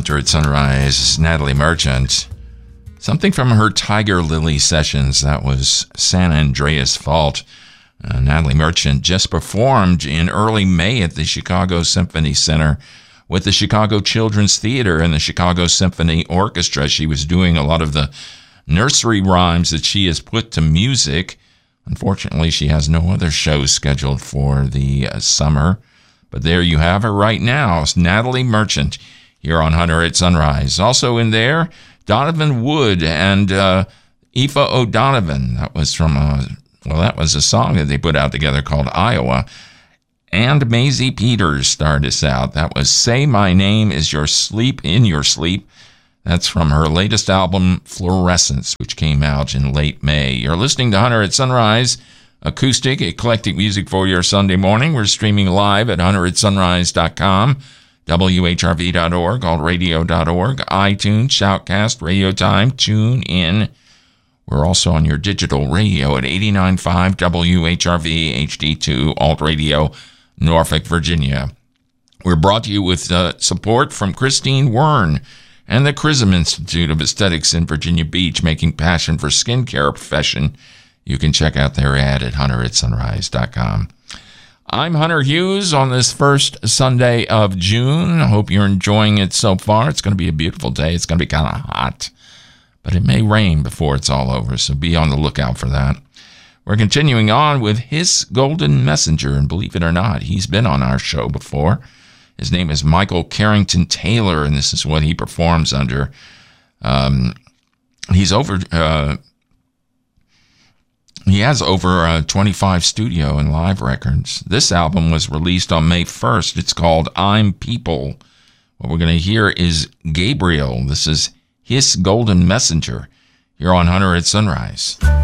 Hunter at Sunrise, Natalie Merchant. Something from her Tiger Lily sessions. That was San Andreas Fault. Natalie Merchant just performed in early May at the Chicago Symphony Center with the Chicago Children's Theater and the Chicago Symphony Orchestra. She was doing a lot of the nursery rhymes that she has put to music. Unfortunately, she has no other shows scheduled for the summer. But there you have her right now. It's Natalie Merchant here on Hunter at Sunrise. Also in there, Donovan Wood and Aoife O'Donovan. That was from that was a song that they put out together called Iowa. And Maisie Peters started us out. That was Say My Name Is Your Sleep in Your Sleep. That's from her latest album, Fluorescence, which came out in late May. You're listening to Hunter at Sunrise, acoustic, eclectic music for your Sunday morning. We're streaming live at hunteratsunrise.com, WHRV.org, altradio.org, iTunes, Shoutcast, Radio Time, Tune In. We're also on your digital radio at 89.5 WHRV HD2 Alt Radio, Norfolk, Virginia. We're brought to you with support from Christine Wern and the Chrism Institute of Aesthetics in Virginia Beach, making passion for skincare profession. You can check out their ad at hunteratsunrise.com. I'm Hunter Hughes on this first Sunday of June. I hope you're enjoying it so far. It's going to be a beautiful day. It's going to be kind of hot, but it may rain before it's all over, so be on the lookout for that. We're continuing on with His Golden Messenger, and believe it or not, he's been on our show before. His name is Michael Carrington Taylor, and this is what he performs under. He has over 25 studio and live records. This album was released on May 1st. It's called I'm People. What we're going to hear is Gabriel. This is His Golden Messenger here on Hunter at Sunrise.